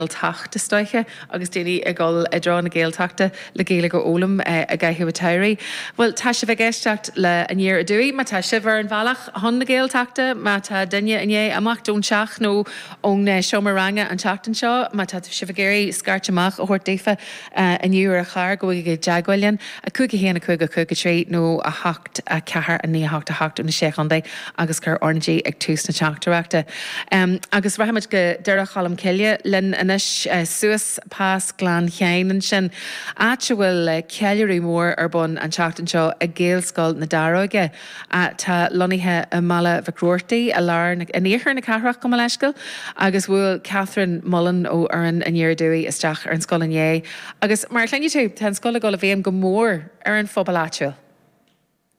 tacht stoiche agus déine a gáil a drá na géalteachta le géala go ólam a gaithú a teirí. Well tá se bheith geisteach le aníir a dúí, má tá se bhar an bhealach hon na géalteachta, má tá duine iné amach dún seach nó ón seomaranga an teachtain seo, má tá se bh géirí scarteach ó thuirt défa aniu a char go go deagháilin a chuige héana a chuig a chuig a trí nó a hacht a cehar a ní hacht a hacht na séchandé agus gur ornaí ag tús na teachtarachta. Agus rahamid go deire chalam ceile lin inis suas pás glán cheanan sin áte bhfuil ceileirí mór ar bun an teachtain seo a géalscoil na daróige tá loníthe a mala bhcrúirtaí a lár in éair na carach go leiscail agus bhfuil Catherine Mullen ó an anéirdúí isteach ar an scoil inné agus mar chléine tú tá an scoil go a bhéim go mór ar an phobaláitiúil.